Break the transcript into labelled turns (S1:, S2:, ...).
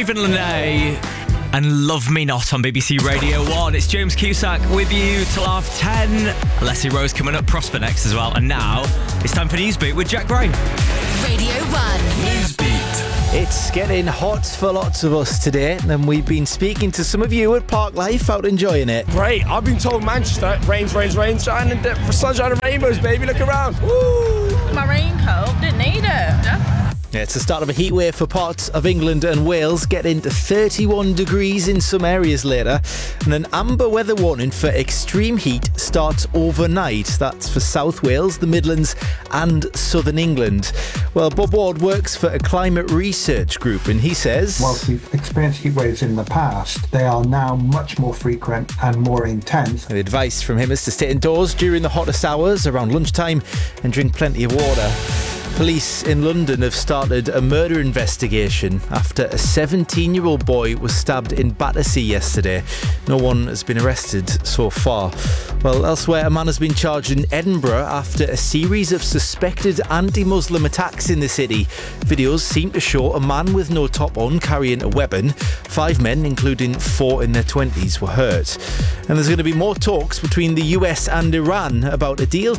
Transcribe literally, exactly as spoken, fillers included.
S1: Raven Lenae and Love Me Not on B B C Radio one. It's James Cusack with you till half ten. Alessia Rose coming up, Prosper next as well. And now it's time for Newsbeat with Jack Gray.
S2: Radio one.
S1: Newsbeat.
S3: It's getting hot for lots of us today, and we've been speaking to some of you at Park Life out enjoying it.
S4: Great. I've been told Manchester, rains, rains, rains, shining, sunshine and rainbows, baby. Look around. Woo!
S5: My raincoat, didn't need it. Yeah.
S3: Yeah, it's the start of a heatwave for parts of England and Wales, getting to thirty-one degrees in some areas later. And an amber weather warning for extreme heat starts overnight. That's for South Wales, the Midlands and Southern England. Well, Bob Ward works for a climate research group, and he says,
S6: whilst we've experienced heat waves in the past, they are now much more frequent and more intense.
S3: The advice from him is to stay indoors during the hottest hours around lunchtime and drink plenty of water. Police in London have started a murder investigation after a seventeen-year-old boy was stabbed in Battersea yesterday. No one has been arrested so far. Well, elsewhere, a man has been charged in Edinburgh after a series of suspected anti-Muslim attacks in the city. Videos seem to show a man with no top on carrying a weapon. Five men, including four in their twenties, were hurt. And there's going to be more talks between the U S and Iran about a deal